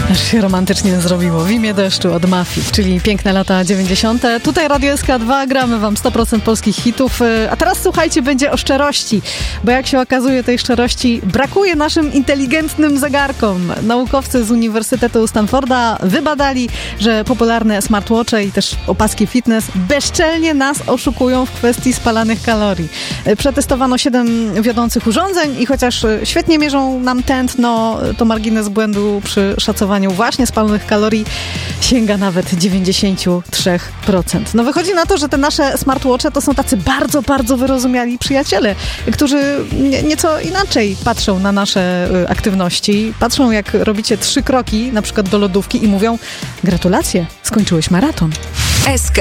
Aż się romantycznie zrobiło. W imię deszczu od Mafii, czyli piękne lata 90. Tutaj Radio SK2, gramy wam 100% polskich hitów. A teraz słuchajcie, będzie o szczerości, bo jak się okazuje, tej szczerości brakuje naszym inteligentnym zegarkom. Naukowcy z Uniwersytetu Stanforda wybadali, że popularne smartwatche i też opaski fitness bezczelnie nas oszukują w kwestii spalanych kalorii. Przetestowano 7 wiodących urządzeń i chociaż świetnie mierzą nam tętno, to margines błędu przy szacowaniu właśnie spalonych kalorii sięga nawet 93%. No wychodzi na to, że te nasze smartwatche to są tacy bardzo, bardzo wyrozumiali przyjaciele, którzy nieco inaczej patrzą na nasze aktywności. Patrzą, jak robicie 3 kroki, na przykład do lodówki i mówią: gratulacje, skończyłeś maraton. SK